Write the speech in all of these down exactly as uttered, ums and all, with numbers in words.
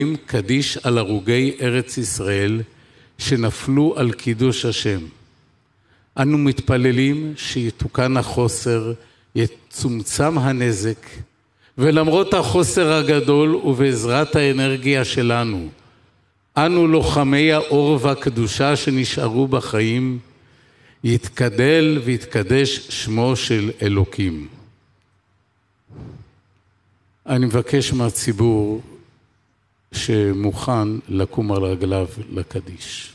קדיש על הרוגי ארץ ישראל שנפלו על קידוש השם. אנו מתפללים שיתוקן החוסר, יצומצם הנזק, ולמרות החוסר הגדול ובעזרת האנרגיה שלנו, אנו לוחמי האור והקדושה שנשארו בחיים, יתקדל ויתקדש שמו של אלוקים. אני מבקש מהציבור שמוכן לקום על רגליו לקדיש.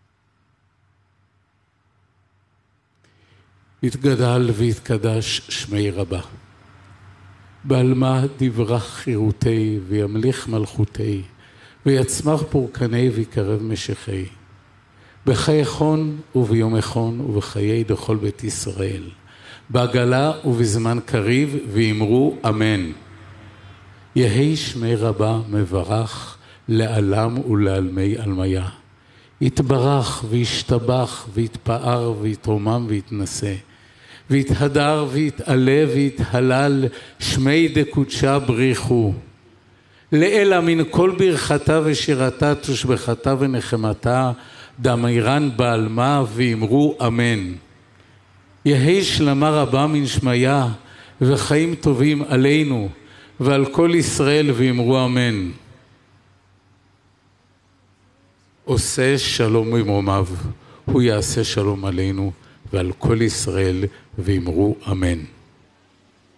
יתגדל ויתקדש שמי רבה. בעלמה דברך חירותי וימליך מלכותי, ויצמח פורקני ויקרב משכי. בחייכון וביומכון ובחיי דכל בית ישראל, בעגלה ובזמן קריב ואמרו אמן. יהי שמי רבה מברך לעלם ולעלמי עלמיה. יתברך וישתבח ויתפאר ויתרומם ויתנשא, ויתהדר ויתעלה ויתהלל שמי דקודשה בריחו. לאלה מן כל ברכתה ושירתה תושבחתה ונחמתה דמירן בעלמה ואמרו אמן. יהי שלמה רבה מן שמיה וחיים טובים עלינו ועל כל ישראל ואמרו אמן. עושה שלום במרומיו, הוא יעשה שלום עלינו ועל כל ישראל ואמרו אמן.